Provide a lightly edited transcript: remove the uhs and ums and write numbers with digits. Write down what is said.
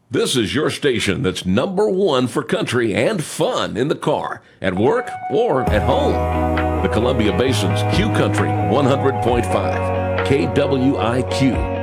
This is your station that's number one for country and fun in the car, at work, or at home. The Columbia Basin's Q Country 100.5, KWIQ.